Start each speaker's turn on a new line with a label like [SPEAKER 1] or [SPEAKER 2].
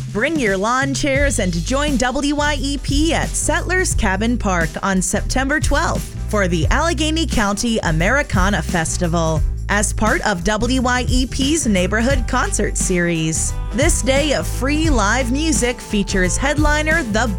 [SPEAKER 1] Bring your lawn chairs and join WYEP at Settlers Cabin Park on September 12th for the Allegheny County Americana Festival as part of WYEP's Neighborhood Concert Series. This day of free live music features headliner The